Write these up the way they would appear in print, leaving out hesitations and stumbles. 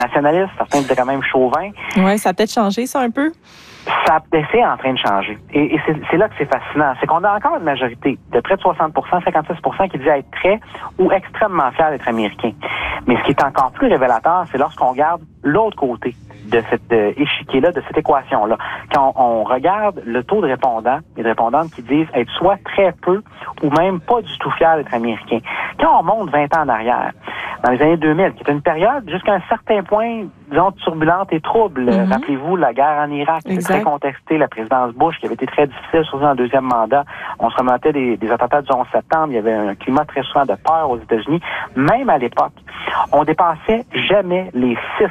nationaliste, certains disaient quand même chauvin. Oui, ça a peut-être changé, ça, un peu? C'est en train de changer. Et c'est là que c'est fascinant. C'est qu'on a encore une majorité de près de 60 56 qui disent être très ou extrêmement fiers d'être américains. Mais ce qui est encore plus révélateur, c'est lorsqu'on regarde l'autre côté de cet échiquier-là, de cette équation-là. Quand on regarde le taux de répondants et de répondantes qui disent être soit très peu ou même pas du tout fiers d'être américains. Quand on monte 20 ans en arrière, dans les années 2000, qui est une période jusqu'à un certain point, disons, turbulente et trouble. Rappelez-vous, la guerre en Irak, qui était très contestée, la présidence Bush, qui avait été très difficile, surtout dans le deuxième mandat. On se remontait des attentats du 11 septembre. Il y avait un climat très souvent de peur aux États-Unis. Même à l'époque, on dépassait jamais les 6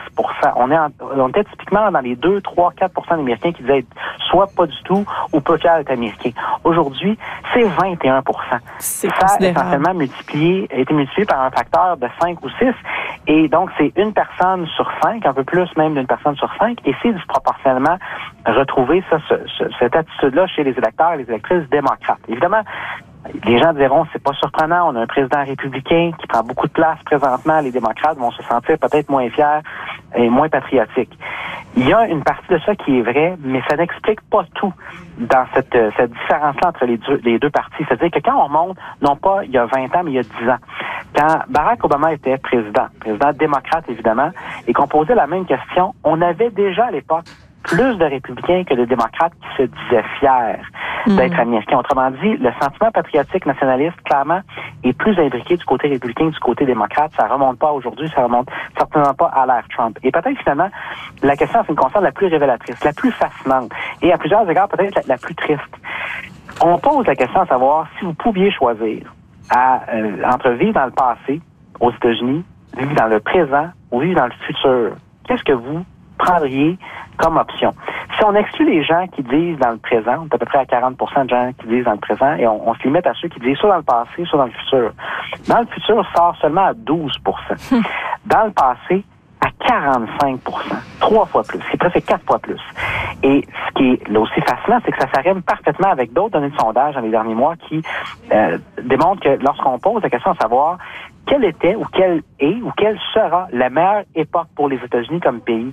On était typiquement dans les 2, 3, 4 d'Américains qui disaient être soit pas du tout ou peu fiers d'être Américains. Aujourd'hui, c'est 21 C'est Ça a essentiellement été multiplié par un facteur de 5 ou 6. Et donc, c'est une personne sur 5, un peu plus même d'une personne sur 5, et c'est disproportionnellement retrouver cette attitude-là chez les électeurs et les électrices démocrates. Évidemment, les gens diront, c'est pas surprenant, on a un président républicain qui prend beaucoup de place présentement, les démocrates vont se sentir peut-être moins fiers et moins patriotiques. Il y a une partie de ça qui est vraie, mais ça n'explique pas tout dans cette différence-là entre les deux partis. C'est-à-dire que quand on remonte, non pas il y a 20 ans, mais il y a 10 ans, quand Barack Obama était président démocrate évidemment, et qu'on posait la même question, on avait déjà à l'époque plus de républicains que de démocrates qui se disaient fiers d'être américains. Autrement dit, le sentiment patriotique nationaliste, clairement, est plus imbriqué du côté républicain que du côté démocrate. Ça remonte pas aujourd'hui, ça remonte certainement pas à l'ère Trump. Et peut-être finalement, la question, c'est une concerne la plus révélatrice, la plus fascinante, et à plusieurs égards, peut-être la plus triste. On pose la question à savoir si vous pouviez choisir entre vivre dans le passé, aux États-Unis, vivre dans le présent ou vivre dans le futur. Qu'est-ce que vous prendriez comme option? Si on exclut les gens qui disent dans le présent, on est à peu près à 40 de gens qui disent dans le présent, et on se limite à ceux qui disent soit dans le passé, soit dans le futur. Dans le futur, ça sort seulement à 12 Dans le passé, à 45 3 fois plus. C'est presque 4 fois plus. Et ce qui est là aussi fascinant, c'est que ça s'arrime parfaitement avec d'autres données de sondage dans les derniers mois qui démontrent que lorsqu'on pose la question à savoir quelle était ou quelle est ou quelle sera la meilleure époque pour les États-Unis comme pays,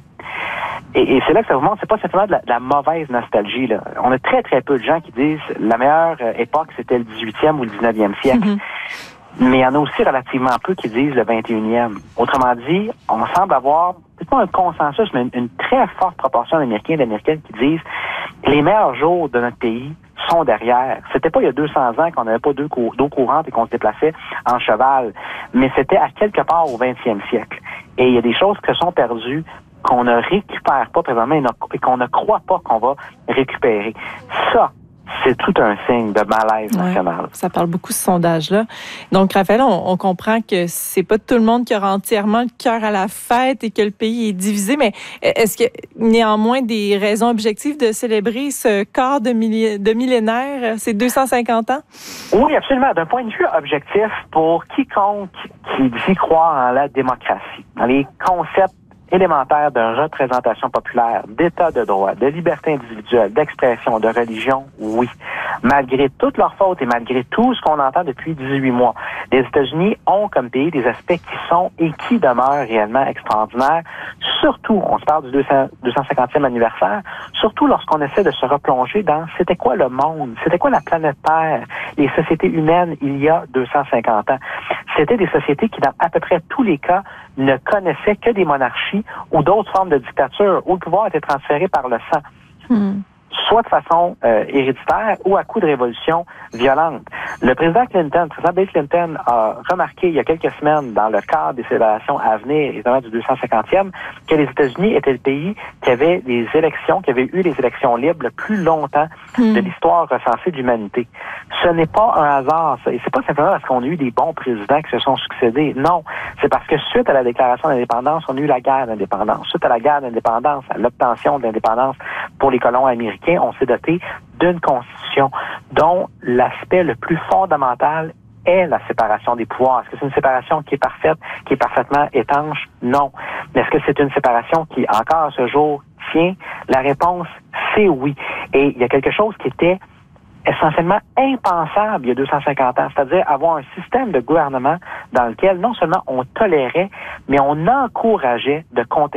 et c'est là que ça vous montre, c'est pas simplement de la mauvaise nostalgie, là. On a très, très peu de gens qui disent la meilleure époque, c'était le 18e ou le 19e siècle. Mais il y en a aussi relativement peu qui disent le 21e. Autrement dit, on semble avoir, peut-être pas un consensus, mais une très forte proportion d'Américains et d'Américaines qui disent les meilleurs jours de notre pays sont derrière. C'était pas il y a 200 ans qu'on n'avait pas d'eau courante et qu'on se déplaçait en cheval, mais c'était à quelque part au 20e siècle. Et il y a des choses qui se sont perdues, qu'on ne récupère pas présentement et qu'on ne croit pas qu'on va récupérer. Ça, c'est tout un signe de malaise national. Ça parle beaucoup ce sondage-là. Donc, Raphaël, on comprend que c'est pas tout le monde qui aura entièrement le cœur à la fête et que le pays est divisé, mais est-ce qu'il y a néanmoins des raisons objectives de célébrer ce quart de millénaire, ces 250 ans? Oui, absolument. D'un point de vue objectif, pour quiconque qui dit croire en la démocratie, dans les concepts élémentaire de représentation populaire, d'état de droit, de liberté individuelle, d'expression, de religion, oui. Malgré toutes leurs fautes et malgré tout ce qu'on entend depuis 18 mois, les États-Unis ont comme pays des aspects qui sont et qui demeurent réellement extraordinaires. Surtout, on se parle du 250e anniversaire, surtout lorsqu'on essaie de se replonger dans c'était quoi le monde, c'était quoi la planète Terre, les sociétés humaines il y a 250 ans. C'était des sociétés qui, dans à peu près tous les cas, ne connaissaient que des monarchies ou d'autres formes de dictature où le pouvoir était transféré par le sang. Soit de façon héréditaire ou à coup de révolution violente. Le président Bill Clinton a remarqué il y a quelques semaines, dans le cadre des célébrations à venir, évidemment du 250e, que les États-Unis étaient le pays qui avait qui avait eu les élections libres le plus longtemps de l'histoire recensée de l'humanité. Ce n'est pas un hasard, ça. Et c'est pas simplement parce qu'on a eu des bons présidents qui se sont succédés. Non. C'est parce que suite à la déclaration d'indépendance, on a eu la guerre d'indépendance. Suite à la guerre d'indépendance, à l'obtention de l'indépendance pour les colons américains, on s'est doté d'une constitution dont l'aspect le plus fondamental est la séparation des pouvoirs. Est-ce que c'est une séparation qui est parfaite, qui est parfaitement étanche? Non. Mais est-ce que c'est une séparation qui, encore à ce jour, tient? La réponse, c'est oui. Et il y a quelque chose qui était essentiellement impensable il y a 250 ans, c'est-à-dire avoir un système de gouvernement dans lequel non seulement on tolérait, mais on encourageait de contester